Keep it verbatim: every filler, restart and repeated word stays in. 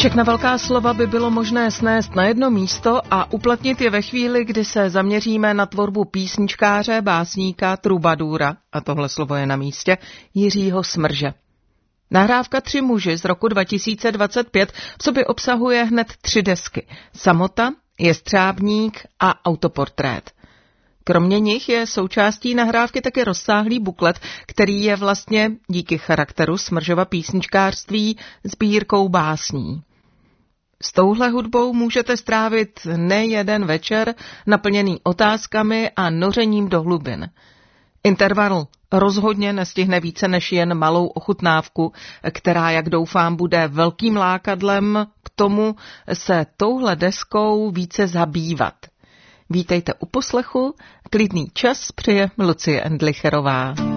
Všechna velká slova by bylo možné snést na jedno místo a uplatnit je ve chvíli, kdy se zaměříme na tvorbu písničkáře, básníka, trubadůra, a tohle slovo je na místě, Jiřího Smrže. Nahrávka Tři muži z roku dva tisíce dvacet pět v sobě obsahuje hned tři desky. Samota, Jestřábník a Autoportrét. Kromě nich je součástí nahrávky také rozsáhlý buklet, který je vlastně díky charakteru Smržova písničkářství sbírkou básní. S touhle hudbou můžete strávit nejeden večer naplněný otázkami a nořením do hlubin. Interval rozhodně nestihne více než jen malou ochutnávku, která, jak doufám, bude velkým lákadlem k tomu se touhle deskou více zabývat. Vítejte u poslechu, klidný čas přeje Lucie Endlicherová.